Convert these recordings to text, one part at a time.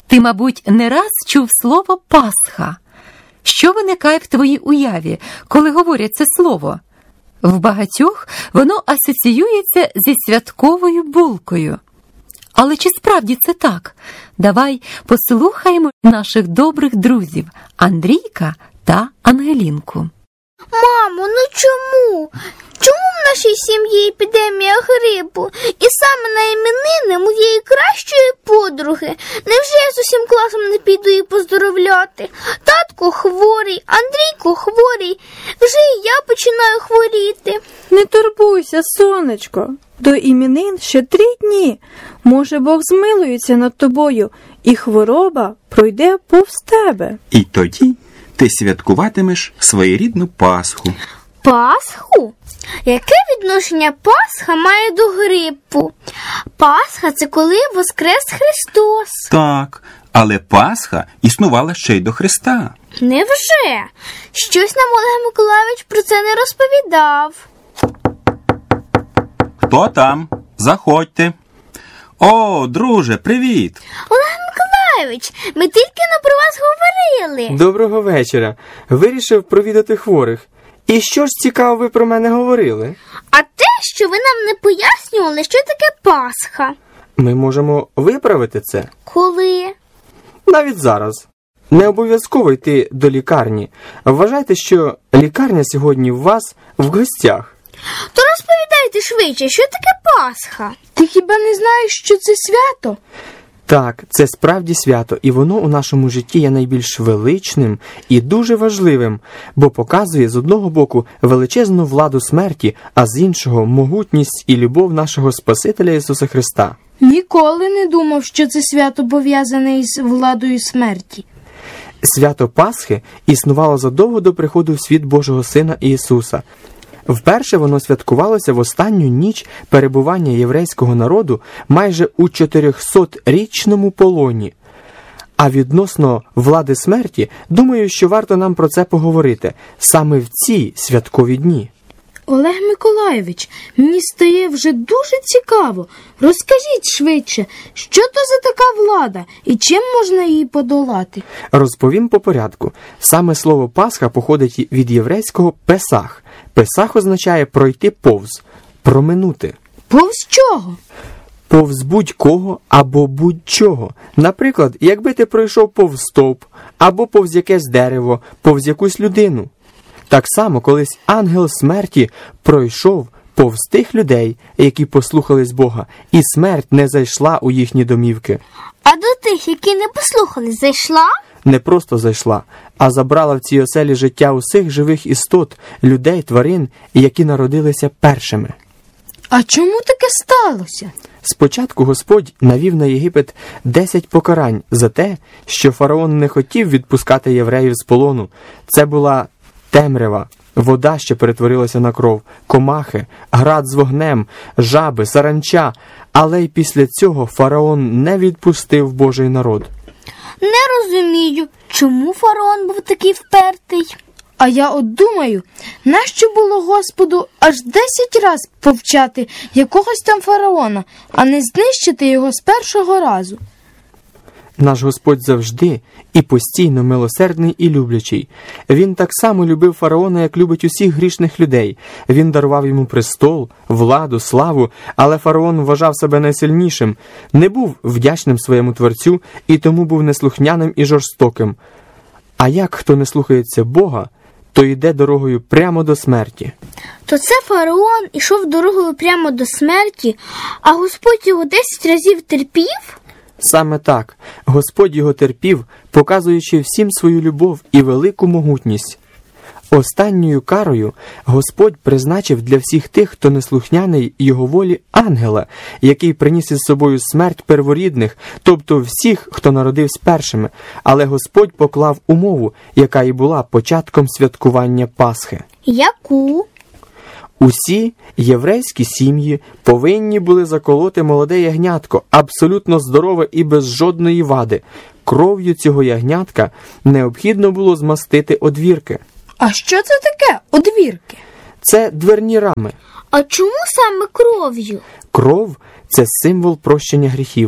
Ти, мабуть, не раз чув слово «Пасха». Що виникає в твоїй уяві, коли говорять це слово? В багатьох воно асоціюється зі святковою булкою. Але чи справді це так? Давай послухаємо наших добрих друзів Андрійка та Ангелінку. Мамо, ну чому? Чому в нашій сім'ї епідемія грипу? І саме на іменини моєї кращої подруги? Невже я з усім класом не піду її поздоровляти? Татко хворий, Андрійко хворий, вже і я починаю хворіти. Не турбуйся, сонечко. До іменин ще 3 дні. Може, Бог змилується над тобою, і хвороба пройде повз тебе. І тоді ти святкуватимеш своєрідну Пасху. Пасху? Яке відношення Пасха має до грипу? Пасха – це коли воскрес Христос. Так, але Пасха існувала ще й до Христа. Невже? Щось нам Олег Миколайович про це не розповідав. Хто там? Заходьте. О, друже, привіт! Олег Миколайович, ми тільки но про вас говорили. Доброго вечора. Вирішив провідати хворих. І що ж цікаво ви про мене говорили? А те, що ви нам не пояснювали, що таке Пасха. Ми можемо виправити це. Коли? Навіть зараз. Не обов'язково йти до лікарні. Вважайте, що лікарня сьогодні у вас в гостях. То розповідайте швидше, що таке Пасха? Ти хіба не знаєш, що це свято? Так, це справді свято, і воно у нашому житті є найбільш величним і дуже важливим, бо показує з одного боку величезну владу смерті, а з іншого могутність і любов нашого Спасителя Ісуса Христа. Ніколи не думав, що це свято пов'язане із владою смерті. Свято Пасхи існувало задовго до приходу в світ Божого Сина Ісуса. Вперше воно святкувалося в останню ніч перебування єврейського народу майже у 400-річному полоні. А відносно влади смерті, думаю, що варто нам про це поговорити саме в ці святкові дні. Олег Миколайович, мені стає вже дуже цікаво. Розкажіть швидше, що то за така влада і чим можна її подолати? Розповім по порядку. Саме слово Пасха походить від єврейського «песах». «Песах» означає «пройти повз», «проминути». Повз чого? Повз будь-кого або будь-чого. Наприклад, якби ти пройшов повз стовп, або повз якесь дерево, повз якусь людину. Так само колись ангел смерті пройшов повз тих людей, які послухались Бога, і смерть не зайшла у їхні домівки. А до тих, які не послухали, зайшла? Не просто зайшла, а забрала в цій оселі життя усіх живих істот, людей, тварин, які народилися першими. А чому таке сталося? Спочатку Господь навів на Єгипет 10 покарань за те, що фараон не хотів відпускати євреїв з полону. Це була темрява, вода, що перетворилася на кров, комахи, град з вогнем, жаби, саранча. Але й після цього фараон не відпустив Божий народ. Не розумію, чому фараон був такий впертий. А я от думаю, нащо було Господу аж 10 раз повчати якогось там фараона, а не знищити його з першого разу? Наш Господь завжди і постійно милосердний і люблячий. Він так само любив фараона, як любить усіх грішних людей. Він дарував йому престол, владу, славу, але фараон вважав себе найсильнішим, не був вдячним своєму Творцю і тому був неслухняним і жорстоким. А як хто не слухається Бога, то йде дорогою прямо до смерті. То це фараон ішов дорогою прямо до смерті, а Господь його 10 разів терпів? Саме так. Господь його терпів, показуючи всім свою любов і велику могутність. Останньою карою Господь призначив для всіх тих, хто неслухняний його волі, ангела, який приніс із собою смерть перворідних, тобто всіх, хто народився першими. Але Господь поклав умову, яка і була початком святкування Пасхи. Яку? Усі єврейські сім'ї повинні були заколоти молоде ягнятко, абсолютно здорове і без жодної вади. Кров'ю цього ягнятка необхідно було змастити одвірки. А що це таке одвірки? Це дверні рами. А чому саме кров'ю? Кров – це символ прощення гріхів.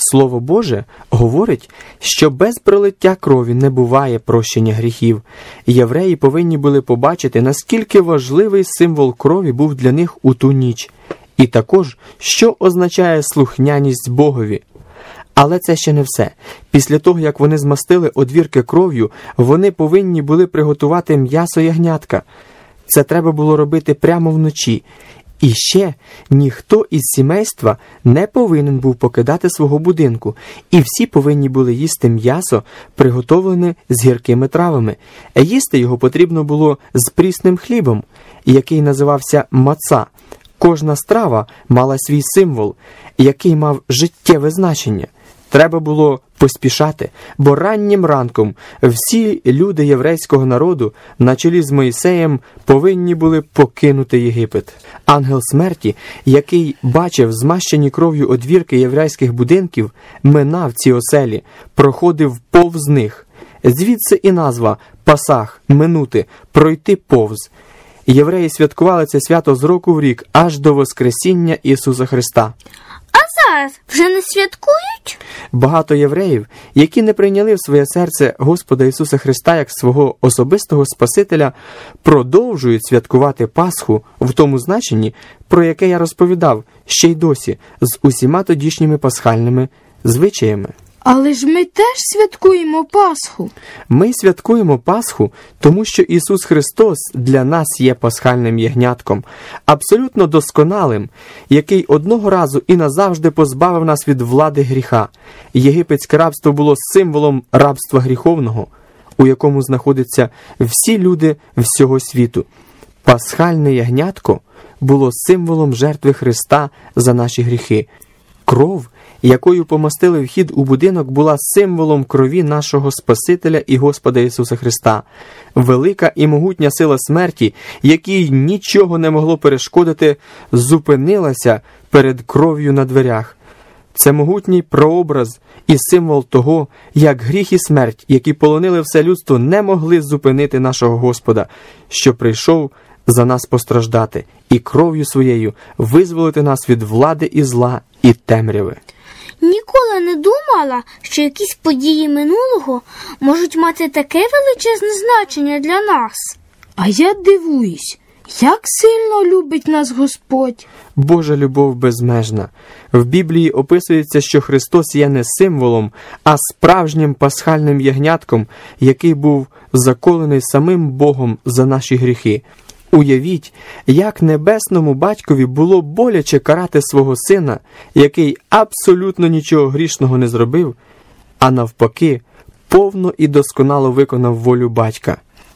Слово Боже говорить, що без пролиття крові не буває прощення гріхів. Євреї повинні були побачити, наскільки важливий символ крові був для них у ту ніч. І також, що означає слухняність Богові. Але це ще не все. Після того, як вони змастили одвірки кров'ю, вони повинні були приготувати м'ясо ягнятка. Це треба було робити прямо вночі. І ще ніхто із сімейства не повинен був покидати свого будинку, і всі повинні були їсти м'ясо, приготовлене з гіркими травами. Їсти його потрібно було з прісним хлібом, який називався маца. Кожна страва мала свій символ, який мав життєве значення. Треба було поспішати, бо раннім ранком всі люди єврейського народу на чолі з Мойсеєм повинні були покинути Єгипет. Ангел смерті, який бачив змащені кров'ю одвірки єврейських будинків, минав ці оселі, проходив повз них. Звідси і назва «Пасах» – «минути», «пройти повз». Євреї святкували це свято з року в рік, аж до Воскресіння Ісуса Христа. А зараз вже не святкують? Багато євреїв, які не прийняли в своє серце Господа Ісуса Христа як свого особистого Спасителя, продовжують святкувати Пасху в тому значенні, про яке я розповідав, ще й досі, з усіма тодішніми пасхальними звичаями. Але ж ми теж святкуємо Пасху. Ми святкуємо Пасху, тому що Ісус Христос для нас є пасхальним ягнятком, абсолютно досконалим, який одного разу і назавжди позбавив нас від влади гріха. Єгипетське рабство було символом рабства гріховного, у якому знаходяться всі люди всього світу. Пасхальне ягнятко було символом жертви Христа за наші гріхи. Кров, якою помастили вхід у будинок, була символом крові нашого Спасителя і Господа Ісуса Христа. Велика і могутня сила смерті, якій нічого не могло перешкодити, зупинилася перед кров'ю на дверях. Це могутній прообраз і символ того, як гріх і смерть, які полонили все людство, не могли зупинити нашого Господа, що прийшов за нас постраждати і кров'ю своєю визволити нас від влади і зла і темряви. Ніколи не думала, що якісь події минулого можуть мати таке величезне значення для нас. А я дивуюсь, як сильно любить нас Господь. Божа любов безмежна. В Біблії описується, що Христос є не символом, а справжнім пасхальним ягнятком, який був заколений самим Богом за наші гріхи. Уявіть, як небесному батькові було боляче карати свого сина, який абсолютно нічого грішного не зробив, а навпаки, повно і досконало виконав волю батька.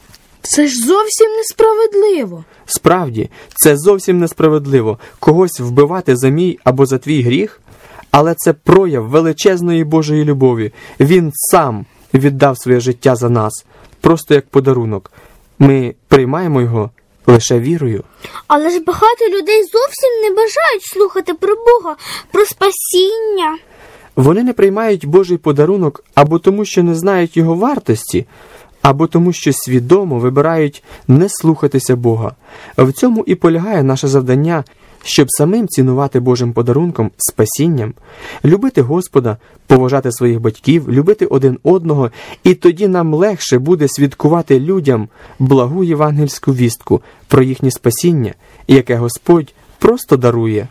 Це ж зовсім несправедливо. Справді, це зовсім несправедливо когось вбивати за мій або за твій гріх, але це прояв величезної Божої любові. Він сам віддав своє життя за нас, просто як подарунок. Ми приймаємо його лише вірою. Але ж багато людей зовсім не бажають слухати про Бога, про спасіння. Вони не приймають Божий подарунок або тому, що не знають його вартості, або тому, що свідомо вибирають не слухатися Бога. В цьому і полягає наше завдання, щоб самим цінувати Божим подарунком, спасінням, любити Господа, поважати своїх батьків, любити один одного, і тоді нам легше буде свідкувати людям благу євангельську вістку про їхнє спасіння, яке Господь просто дарує.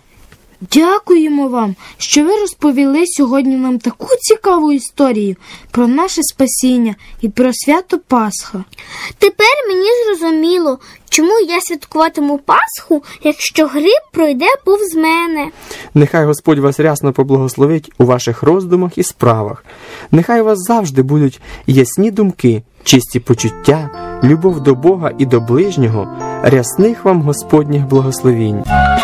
Дякуємо вам, що ви розповіли сьогодні нам таку цікаву історію про наше спасіння і про свято Пасха. Тепер мені зрозуміло, чому я святкуватиму Пасху, якщо гриб пройде повз мене. Нехай Господь вас рясно поблагословить у ваших роздумах і справах. Нехай у вас завжди будуть ясні думки, чисті почуття, любов до Бога і до ближнього, рясних вам Господніх благословінь.